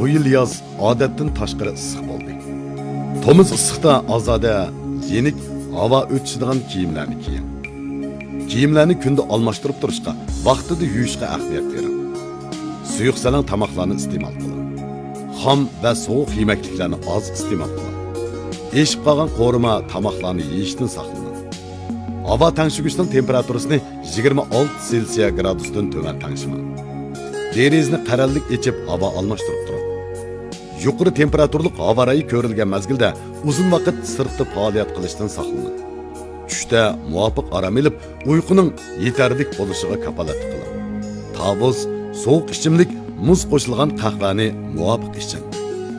Bu yil yoz odatdan tashqari issiq bo'ldi. To'miz issiqda ozoda, yenik havo o'tishadigan kiyimlarni kiying. Kiyimlarni kunda almashtirib turishga, vaqtida yuvishga ahamiyat bering. Suyuq salang tomoqlarni iste'mol qiling. Xom va sovuq yemekliklarni oz iste'mol qiling. Eshib qolgan qo'rima tomoqlarni yeyishdan saqlaning. Havo tangshig'ichning temperaturasini 26 Selsiya gradusdan to'van tangshimang. Derazni qarallik echib havo almashtirib turing. Yuqori temperaturli havo rayi ko'rilgan mazgilda uzun vaqt sirtda faoliyat qilishdan saqlaning. Tushda muvofiq orom olib, uyquning yetarlik bo'lishiga kafolat qiling. Tavuz, sovuq ichimlik, muz qo'shilgan qahvani muvofiq iching.